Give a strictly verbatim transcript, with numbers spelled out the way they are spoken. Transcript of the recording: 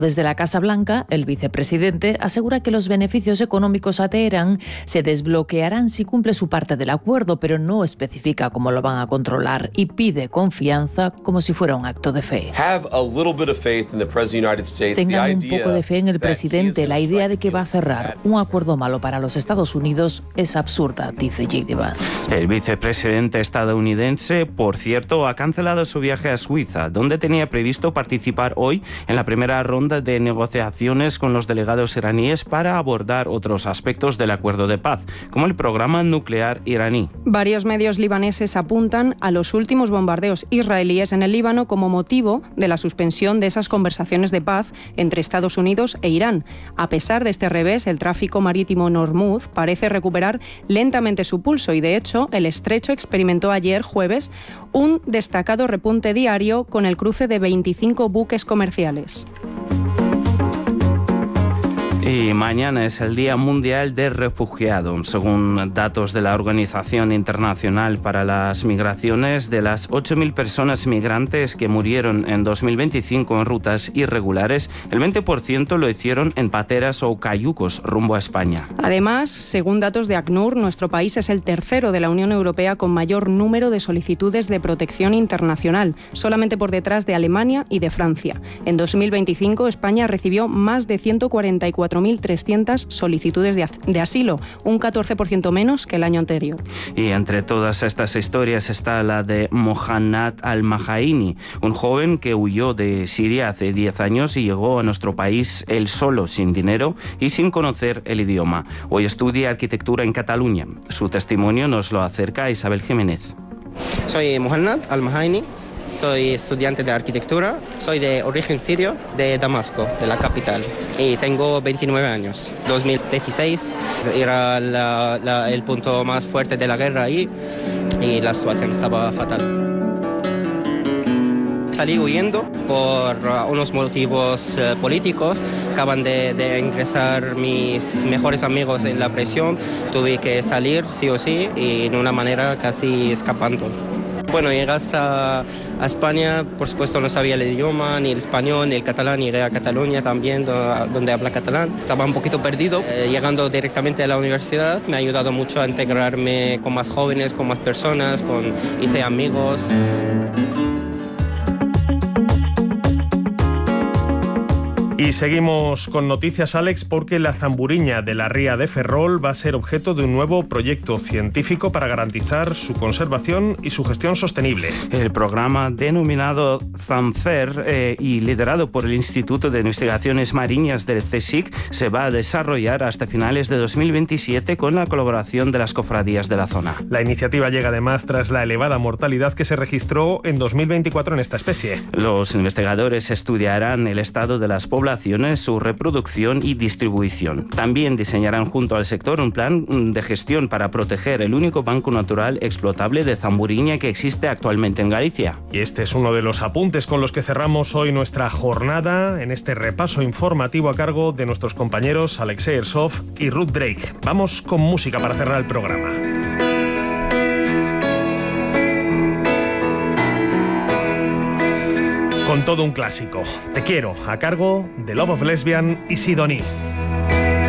Desde la Casa Blanca, el vicepresidente asegura que los beneficios económicos a Teherán se desbloquearán si cumple su parte del acuerdo, pero no especifica cómo lo van a controlar y pide confianza como si fuera un acto de fe. Tengan un poco de fe en el presidente. La idea de que va a cerrar un acuerdo malo para los Estados Unidos es absurda, dice J D Vance. El vicepresidente estadounidense, por cierto, ha cancelado su viaje a Suiza, donde tenía previsto participar hoy en la primera ronda de negociaciones con los delegados iraníes para abordar otros aspectos del acuerdo de paz, como el programa nuclear iraní. Varios medios libaneses apuntan a los últimos bombardeos israelíes en el Líbano como motivo de la suspensión de esas conversaciones de paz entre Estados Unidos e Irán. A pesar de este revés, el tráfico marítimo en Hormuz parece recuperar lentamente su pulso y, de hecho, el estrecho experimentó ayer, jueves, un destacado repunte diario con el cruce de veinticinco buques comerciales. Y mañana es el Día Mundial del Refugiado. Según datos de la Organización Internacional para las Migraciones, de las ocho mil personas migrantes que murieron en dos mil veinticinco en rutas irregulares, el veinte por ciento lo hicieron en pateras o cayucos rumbo a España. Además, según datos de ACNUR, nuestro país es el tercero de la Unión Europea con mayor número de solicitudes de protección internacional, solamente por detrás de Alemania y de Francia. En dos mil veinticinco, España recibió más de ciento cuarenta y cuatro mil trescientas solicitudes de, de asilo, un catorce por ciento menos que el año anterior. Y entre todas estas historias está la de Mohannad Al-Mahaini, un joven que huyó de Siria hace diez años y llegó a nuestro país él solo, sin dinero y sin conocer el idioma. Hoy estudia arquitectura en Cataluña. Su testimonio nos lo acerca Isabel Jiménez. Soy Mohannad Al-Mahaini. Soy estudiante de arquitectura, soy de origen sirio, de Damasco, de la capital, y tengo veintinueve años. dos mil dieciséis era la, la, el punto más fuerte de la guerra ahí y la situación estaba fatal. Salí huyendo por uh, unos motivos uh, políticos. Acaban de, de ingresar mis mejores amigos en la prisión. Tuve que salir sí o sí y de una manera casi escapando. Bueno, llegas a, a España, por supuesto no sabía el idioma, ni el español, ni el catalán. Llegué a Cataluña también, do, donde habla catalán. Estaba un poquito perdido. Eh, llegando directamente a la universidad me ha ayudado mucho a integrarme con más jóvenes, con más personas, con, hice amigos. Y seguimos con noticias, Alex, porque la zamburiña de la ría de Ferrol va a ser objeto de un nuevo proyecto científico para garantizar su conservación y su gestión sostenible. El programa denominado ZAMFER eh, y liderado por el Instituto de Investigaciones Marinas del CSIC se va a desarrollar hasta finales de dos mil veintisiete con la colaboración de las cofradías de la zona. La iniciativa llega además tras la elevada mortalidad que se registró en dos mil veinticuatro en esta especie. Los investigadores estudiarán el estado de las poblaciones, su reproducción y distribución. También diseñarán junto al sector un plan de gestión para proteger el único banco natural explotable de zamburiña que existe actualmente en Galicia. Y este es uno de los apuntes con los que cerramos hoy nuestra jornada en este repaso informativo a cargo de nuestros compañeros Alexei Ersov y Ruth Drake. Vamos con música para cerrar el programa. Con todo un clásico, Te quiero, a cargo de Love of Lesbian y Sidonie.